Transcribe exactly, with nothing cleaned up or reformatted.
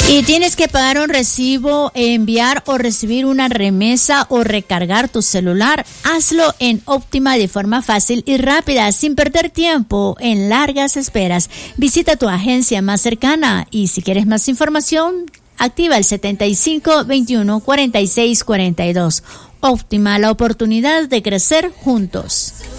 Y tienes que pagar un recibo, enviar o recibir una remesa o recargar tu celular. Hazlo en Óptima de forma fácil y rápida, sin perder tiempo en largas esperas. Visita tu agencia más cercana y si quieres más información, activa el setenta y cinco veintiuno cuarenta y seis cuarenta y dos. Óptima, la oportunidad de crecer juntos.